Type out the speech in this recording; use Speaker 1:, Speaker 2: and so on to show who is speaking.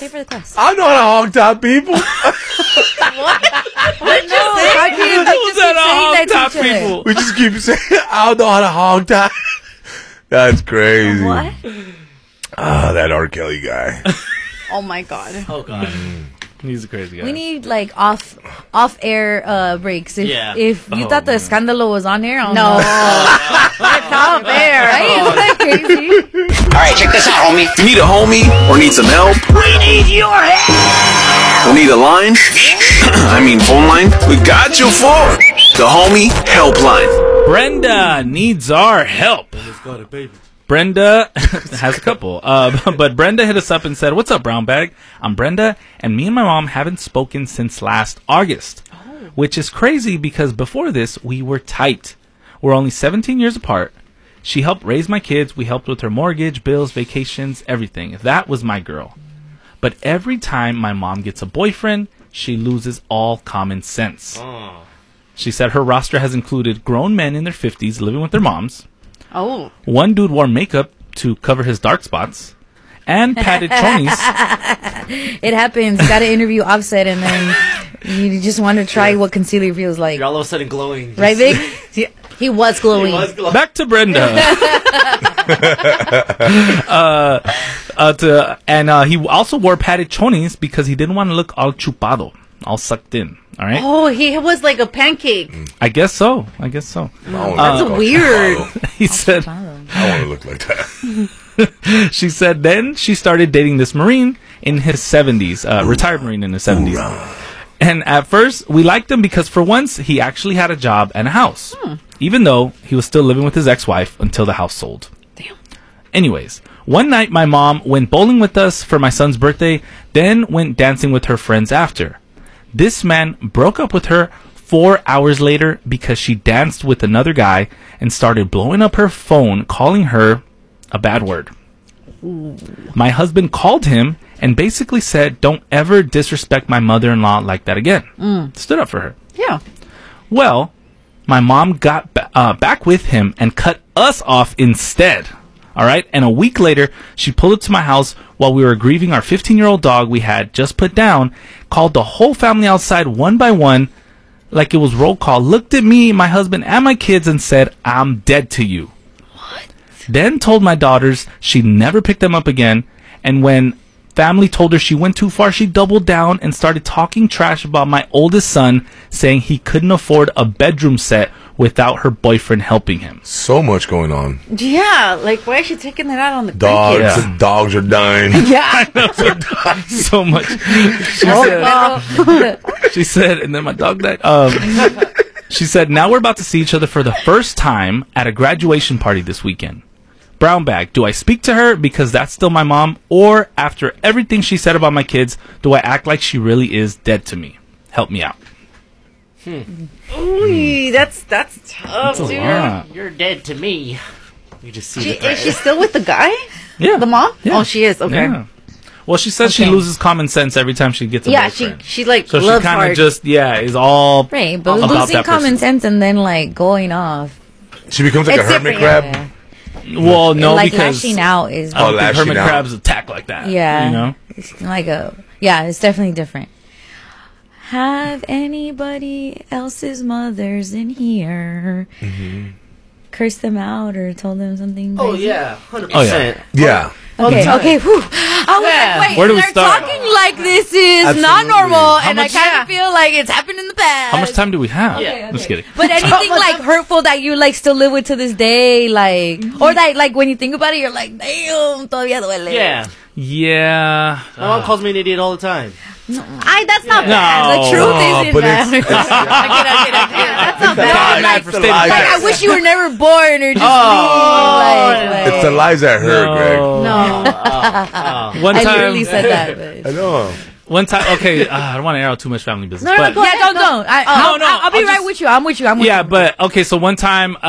Speaker 1: Pay for the class.
Speaker 2: I know how to hog tie people. We just keep saying, I don't know how to hog tie. That's crazy.
Speaker 1: What?
Speaker 2: That R. Kelly guy.
Speaker 3: Oh my God.
Speaker 4: Oh God. He's a crazy guy.
Speaker 1: We need like off air breaks. If you thought the Escándalo was on air,
Speaker 3: No. It's not fair.
Speaker 1: Right? Isn't that crazy?
Speaker 5: Alright, check this out, homie. You need a homie or need some help? We need your help! We need a line? phone line? We got you for the Homie Helpline.
Speaker 4: Brenda needs our help. Brenda has a couple. But Brenda hit us up and said, "What's up, Brown Bag? I'm Brenda, and me and my mom haven't spoken since last August. Which is crazy because before this, we were tight. We're only 17 years apart. She helped raise my kids. We helped with her mortgage, bills, vacations, everything. That was my girl. But every time my mom gets a boyfriend, she loses all common sense. She said her roster has included grown men in their 50s living with their moms.
Speaker 3: Oh.
Speaker 4: One dude wore makeup to cover his dark spots. And padded chonies.
Speaker 1: It happens. Got to interview Offset, and then you just want to try what concealer feels like.
Speaker 6: You're all of a sudden glowing.
Speaker 1: Right, Vic? He was glowing.
Speaker 4: Back to Brenda. He also wore padded chonies because he didn't want to look all chupado, all sucked in. All right.
Speaker 3: Oh, he was like a pancake.
Speaker 4: I guess so.
Speaker 3: That's weird.
Speaker 4: He said,
Speaker 2: I want to look like that.
Speaker 4: She said then she started dating this Marine in his 70s, retired Marine in his 70s. And at first, we liked him because for once, he actually had a job and a house. Even though he was still living with his ex-wife until the house sold.
Speaker 3: Damn.
Speaker 4: Anyways, one night my mom went bowling with us for my son's birthday, then went dancing with her friends after. This man broke up with her 4 hours later because she danced with another guy and started blowing up her phone, calling her a bad word. My husband called him and basically said, "Don't ever disrespect my mother-in-law like that again." Stood up for her.
Speaker 3: Yeah.
Speaker 4: Well, my mom got back with him and cut us off instead. All right. And a week later, she pulled up to my house while we were grieving our 15-year-old dog we had just put down, called the whole family outside one by one, like it was roll call, looked at me, my husband, and my kids and said, "I'm dead to you." Then told my daughters she never picked them up again. And when family told her she went too far, she doubled down and started talking trash about my oldest son, saying he couldn't afford a bedroom set without her boyfriend helping him.
Speaker 2: So much going on.
Speaker 3: Yeah, like why is she taking that out on the
Speaker 2: Dogs.
Speaker 3: grandkids?
Speaker 2: The dogs are dying.
Speaker 3: Yeah.
Speaker 4: So much. She said, and then my dog died. She said, now we're about to see each other for the first time at a graduation party this weekend. Brown Bag, do I speak to her because that's still my mom, or after everything she said about my kids, do I act like she really is dead to me? Help me out.
Speaker 3: Ooh, that's tough, dude.
Speaker 6: You're dead to me. You just see
Speaker 3: Is she still with the guy?
Speaker 4: Yeah.
Speaker 3: The mom?
Speaker 4: Yeah.
Speaker 3: Oh, she is. Okay.
Speaker 4: Yeah. Well, she says she loses common sense every time she gets a boyfriend.
Speaker 3: she like
Speaker 4: So she
Speaker 3: loves
Speaker 4: kind of
Speaker 3: hard.
Speaker 4: just, is all
Speaker 1: Right, but
Speaker 4: about
Speaker 1: losing
Speaker 4: that
Speaker 1: common
Speaker 4: person.
Speaker 1: sense and then like going off.
Speaker 2: She becomes like
Speaker 1: It's
Speaker 2: a hermit
Speaker 1: different,
Speaker 2: crab.
Speaker 1: yeah.
Speaker 4: Well, no,
Speaker 1: like
Speaker 4: because
Speaker 1: lashing out is
Speaker 4: I don't think
Speaker 2: lashing
Speaker 4: hermit
Speaker 2: out.
Speaker 4: crabs attack like that.
Speaker 1: yeah,
Speaker 4: You know?
Speaker 1: it's like it's definitely different. Have anybody else's mothers in here cursed them out or told them something?
Speaker 6: Oh,
Speaker 1: crazy?
Speaker 6: yeah. 100%.
Speaker 4: Oh, yeah.
Speaker 2: Yeah.
Speaker 1: Okay. Whew. I was like, wait,
Speaker 4: Where do we
Speaker 1: they're
Speaker 4: start?
Speaker 1: talking like this is not
Speaker 2: Absolutely.
Speaker 1: normal,
Speaker 4: How
Speaker 1: and I
Speaker 4: much-
Speaker 1: kind of feel like it's happened in the past.
Speaker 4: How much time do we have?
Speaker 1: Okay.
Speaker 4: Just kidding.
Speaker 1: But anything like hurtful that you like still live with to this day, like, or that like when you think about it, you're like, damn, todavía duele.
Speaker 6: Yeah.
Speaker 4: Yeah.
Speaker 6: My mom calls me an idiot all the time.
Speaker 1: That's not bad.
Speaker 4: No.
Speaker 1: The truth
Speaker 2: No,
Speaker 1: isn't
Speaker 2: but
Speaker 1: bad.
Speaker 2: it's-
Speaker 1: That's not
Speaker 2: the
Speaker 1: bad.
Speaker 2: lies,
Speaker 1: Like,
Speaker 2: the lies.
Speaker 1: I wish you were never born or just like,
Speaker 2: It's the lies that hurt, Greg.
Speaker 3: No.
Speaker 4: One
Speaker 1: I
Speaker 4: time.
Speaker 1: literally said that. But.
Speaker 2: I know.
Speaker 4: One time. Okay. I don't want to air out too much family business.
Speaker 3: No,
Speaker 4: but
Speaker 3: go ahead.
Speaker 1: Don't.
Speaker 3: No.
Speaker 1: I'll be
Speaker 4: I'll
Speaker 1: right
Speaker 4: just-
Speaker 1: with you. I'm with you.
Speaker 4: yeah, but okay. So one time.